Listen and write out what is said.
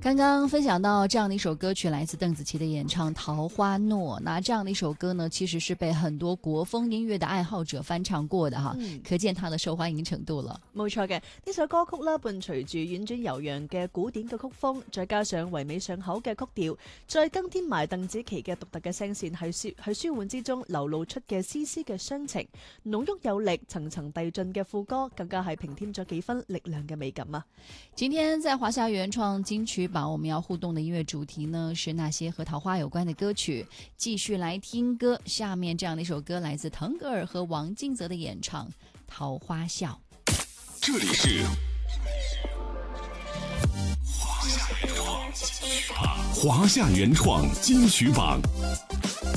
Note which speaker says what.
Speaker 1: 刚刚分享到这样的一首歌曲，来自邓紫棋的演唱《桃花诺》。那这样的一首歌呢，其实是被很多國風音樂的愛好者翻唱過的哈，可見它的受歡迎程度了。
Speaker 2: 冇錯嘅，呢首歌曲啦，伴隨住婉轉悠揚嘅古典嘅曲風，再加上唯美上口嘅曲調，再更添埋鄧紫棋嘅獨特嘅聲線，喺舒緩之中流露出嘅絲絲嘅傷情，濃郁有力、層層遞進嘅副歌，更加係平添咗幾分力量嘅美感啊！
Speaker 1: 今天在華夏原創金曲榜，我們要互動的音樂主題呢，是那些和桃花有關的歌曲。繼續來聽歌，下面這樣的一首歌來自騰格爾和王靖澤的演唱《桃花笑》。
Speaker 3: 這裡是華夏原創金曲榜。